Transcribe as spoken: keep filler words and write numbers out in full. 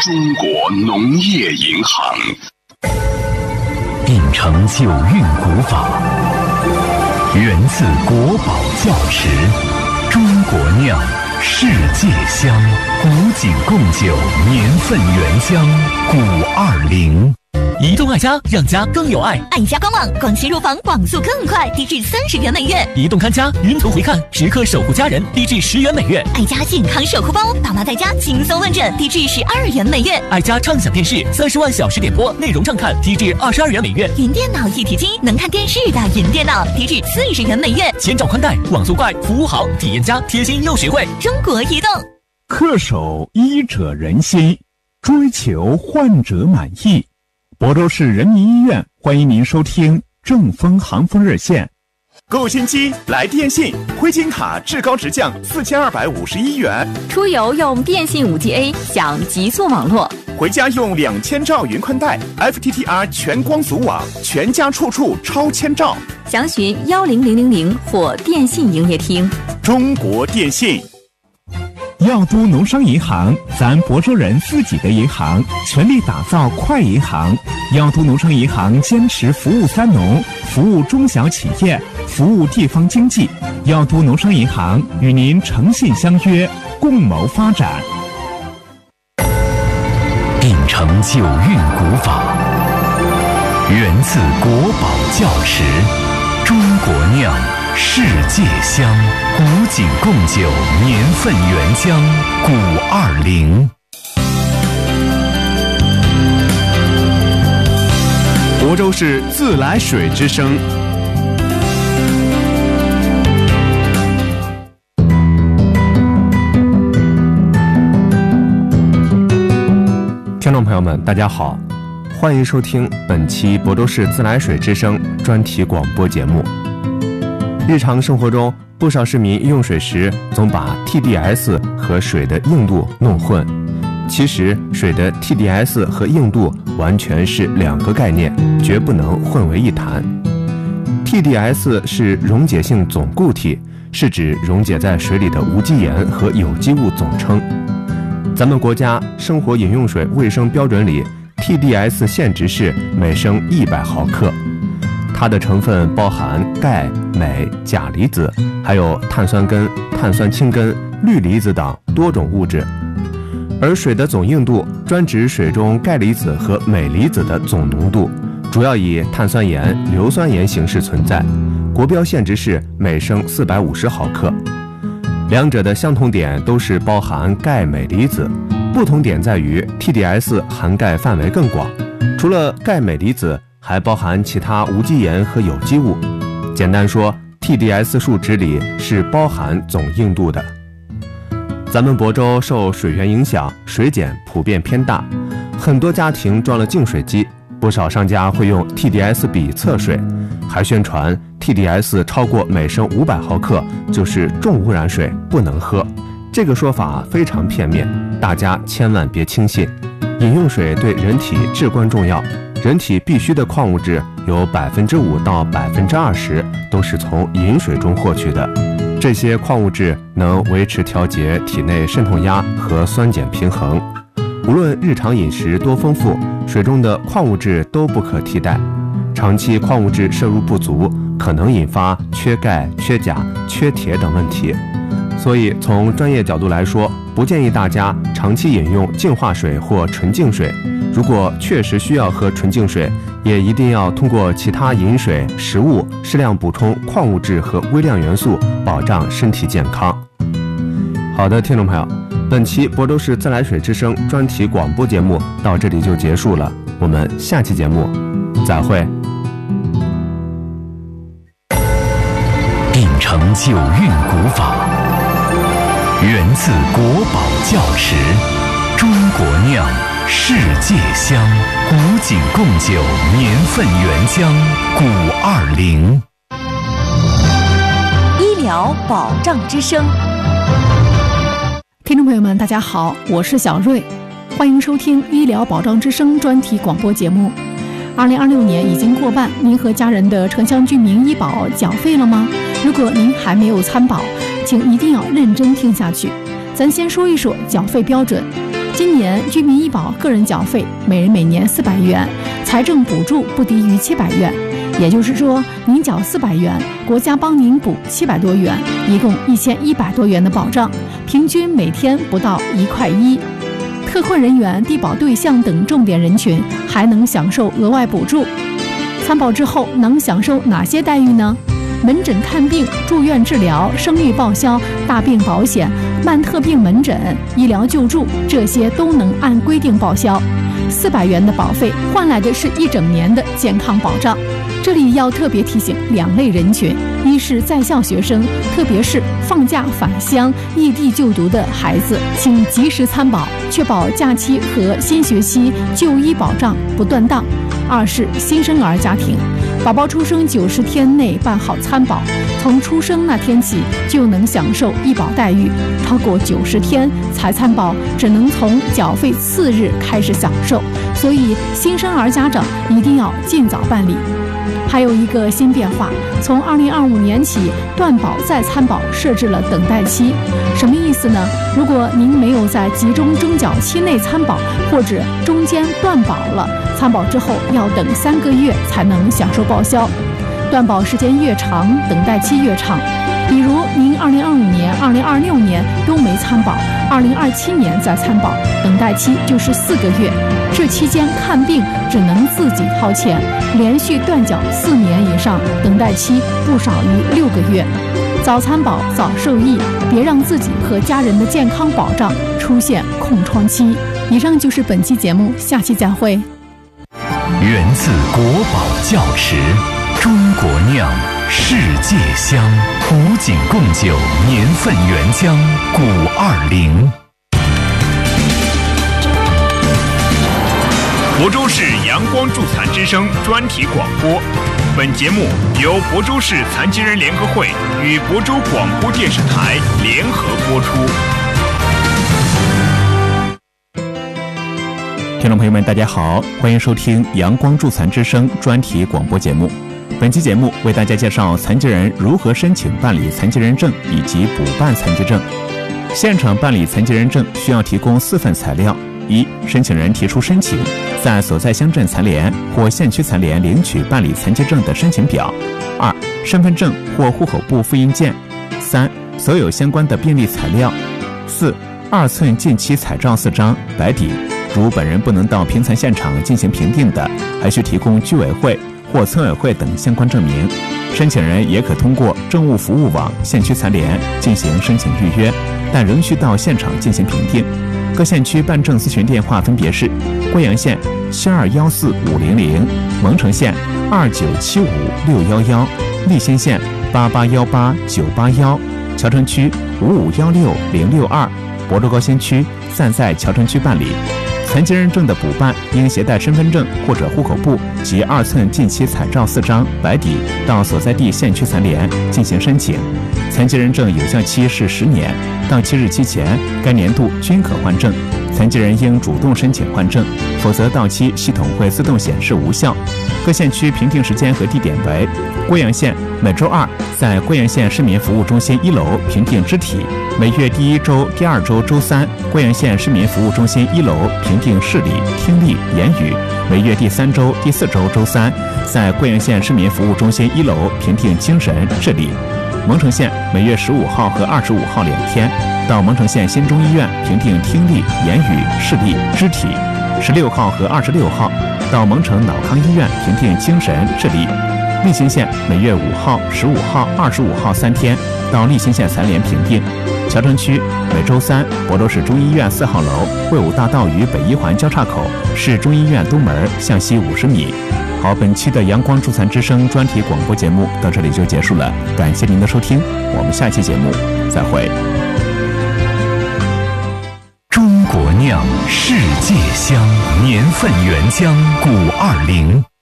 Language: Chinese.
中国农业银行。 秉承九韵古法，源自国宝窖池，中国酿，世界香，古井贡酒，年份原香，古二零。 移动爱家，让家更有爱。 爱家官网，广西入房网速更快，低至三十元每月。 移动看家，云图回看，时刻守护家人，低至十元每月。 爱家健康守护包，爸妈在家轻松问诊，低至十二元每月。 爱家畅享电视，三十万小时点播，内容畅看，低至二十二元每月。 云电脑一体机，能看电视的云电脑，低至四十元每月。 千兆宽带，网速快，服务好，体验佳，贴心又实惠。 中国移动。 恪守医者仁心，追求患者满意。亳州市人民医院欢迎您收听正风航风热线。 购新机来电信，灰金卡至高直降四千二百五十一元。 出游用电信 五 G A 享极速网络， 回家用两千兆云宽带 F T T R 全光阻网，全家处处超千兆。 详询幺零零零零或电信营业厅。 中国电信。 药都农商银行，咱亳州人自己的银行，全力打造快银行。药都农商银行坚持服务三农，服务中小企业，服务地方经济。药都农商银行与您诚信相约，共谋发展。 秉承九韵古法，源自国宝窖池，中国酿，世界香，古井贡酒，年份原香，古二零。 亳州市自来水之声。 听众朋友们，大家好，欢迎收听本期亳州市自来水之声专题广播节目。日常生活中，不少市民用水时总把 T D S 和水的硬度弄混。其实，水的 T D S 和硬度完全是两个概念，绝不能混为一谈。T D S 是溶解性总固体，是指溶解在水里的无机盐和有机物总称。咱们国家生活饮用水卫生标准里 T D S 限值是每升一百毫克。它的成分包含钙、镁、钾离子，还有碳酸根、碳酸氢根、氯离子等多种物质。而水的总硬度专指水中钙离子和镁离子的总浓度，主要以碳酸盐、硫酸盐形式存在，国标限值是每升四百五十毫克。两者的相同点都是包含钙镁离子，不同点在于 T D S 含钙范围更广，除了钙镁离子还包含其他无机盐和有机物。简单说， T D S 数值里是包含总硬度的。咱们亳州受水源影响，水碱普遍偏大，很多家庭装了净水机，不少商家会用 T D S 比测水，还宣传 T D S 超过每升五百毫克就是重污染水，不能喝。这个说法非常片面，大家千万别轻信。饮用水对人体至关重要，人体必需的矿物质有百分之五到百分之二十都是从饮水中获取的。这些矿物质能维持调节体内渗透压和酸碱平衡。无论日常饮食多丰富，水中的矿物质都不可替代。长期矿物质摄入不足，可能引发缺钙、缺钾、缺铁等问题。所以从专业角度来说，不建议大家长期饮用净化水或纯净水。如果确实需要喝纯净水，也一定要通过其他饮水、食物适量补充矿物质和微量元素，保障身体健康。好的，听众朋友，本期亳州市自来水之声专题广播节目到这里就结束了，我们下期节目再会。 秉承九韵古法，源自国宝窖池，中国酿，世界香，古井贡酒，年份原香，古二零。 医疗保障之声。 听众朋友们，大家好，我是小瑞，欢迎收听医疗保障之声专题广播节目。二零二六年已经过半，您和家人的城乡居民医保缴费了吗？如果您还没有参保，请一定要认真听下去。咱先说一说缴费标准。 今年居民医保个人缴费每人每年四百元，财政补助不低于七百元。也就是说，您缴四百元，国家帮您补七百多元，一共一千一百多元的保障，平均每天不到一块一。特困人员、低保对象等重点人群还能享受额外补助。参保之后能享受哪些待遇呢？门诊看病、住院治疗、生育报销、大病保险、慢特病门诊、医疗救助，这些都能按规定报销。四百元的保费换来的是一整年的健康保障。这里要特别提醒两类人群：一是在校学生，特别是放假返乡、异地就读的孩子，请及时参保，确保假期和新学期就医保障不断档。二是新生儿家庭，宝宝出生九十天内办好参保，从出生那天起就能享受医保待遇，超过九十天才参保，只能从缴费次日开始享受。所以新生儿家长一定要尽早办理。还有一个新变化，从二零二五年起，断保再参保设置了等待期。什么意思呢？如果您没有在集中征缴期内参保，或者中间断保了，参保之后要等三个月才能享受报销。断保时间越长，等待期越长。比如您二零二五年、二零二六年都没参保，二零二七年再参保，等待期就是四个月。这期间看病只能自己掏钱，连续断缴四年以上，等待期不少于六个月。早参保早受益，别让自己和家人的健康保障出现空窗期。以上就是本期节目，下期再会。 源自国宝窖池，中国酿，世界香，古井贡酒，年份原浆，古二零。 亳州市阳光助残之声专题广播，本节目由亳州市残疾人联合会与亳州广播电视台联合播出。 听众朋友们，大家好，欢迎收听阳光助残之声专题广播节目。本期节目为大家介绍残疾人如何申请办理残疾人证以及补办残疾证。现场办理残疾人证需要提供四份材料：一、申请人提出申请，在所在乡镇残联或县区残联领取办理残疾证的申请表；二、身份证或户口簿复印件；三、所有相关的病历材料；四、二寸近期彩照四张，白底。如本人不能到评残现场进行评定的，还需提供居委会或村委会等相关证明。申请人也可通过政务服务网县区残联进行申请预约，但仍需到现场进行评定。各县区办证咨询电话分别是：贵阳县七二幺四五零零，蒙城县二九七五六幺幺，利兴县八八幺八九八幺，谯城区五五幺六零六二，亳州高新区暂在谯城区办理。残疾人证的补办应携带身份证或者户口簿及二寸近期彩照四张，白底，到所在地县区残联进行申请。残疾人证有效期是十年，到期日期前该年度均可换证。残疾人应主动申请换证，否则到期系统会自动显示无效。各县区评定时间和地点为：贵阳县每周二在贵阳县市民服务中心一楼评定肢体，每月第一周、第二周周三贵阳县市民服务中心一楼评定视力、听力、言语，每月第三周、第四周周三在贵阳县市民服务中心一楼评定精神、智力。蒙城县每月十五号和二十五号两天到蒙城县新中医院评定听力、言语、视力、肢体；十六号和二十六号到蒙城脑康医院评定精神、智力。利兴县每月五号、十五号、二十五号三天到利兴县残联评定。谯城区每周三亳州市中医院四号楼卫武大道与北一环交叉口市中医院东门向西五十米。好，本期的阳光助残之声专题广播节目到这里就结束了，感谢您的收听，我们下期节目再会。 中国酿，世界香，年份原浆，古二零。